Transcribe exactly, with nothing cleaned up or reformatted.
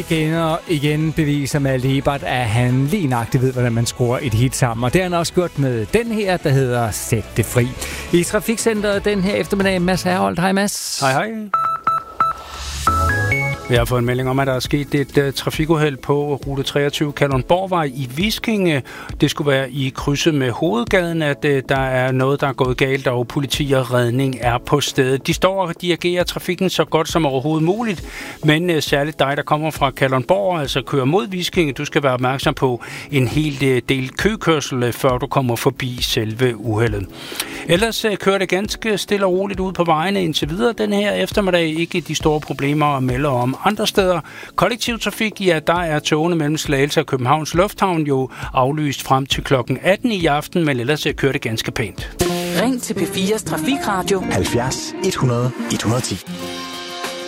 igen og igen beviser Malte Ebert, at han lige nøjagtigt ved, hvordan man skruer et hit sammen. Og det har han også gjort med den her, der hedder Sæt det fri. I Trafikcenteret den her eftermiddag, Mads Herholdt. Hej Mads. Hej hej. Vi har fået en melding om, at der er sket et uh, trafikuheld på rute treogtyve Kalundborgvej i Viskinge. Det skulle være i krydset med Hovedgaden, at uh, der er noget, der er gået galt, og politi og redning er på stedet. De står og dirigerer trafikken så godt som overhovedet muligt, men uh, særligt dig, der kommer fra Kalundborg, altså kører mod Viskinge, du skal være opmærksom på en hel uh, del køkørsel, uh, før du kommer forbi selve uheldet. Ellers uh, kører det ganske stille og roligt ud på vejene indtil videre den her eftermiddag. Ikke de store problemer at melde om. Andre steder. Kollektiv trafik, ja, der er togene mellem Slagelse og Københavns Lufthavn jo aflyst frem til klokken atten i aften, men ellers kører det ganske pænt. Ring til P fires Trafikradio halvfjerds et hundrede et hundrede og ti.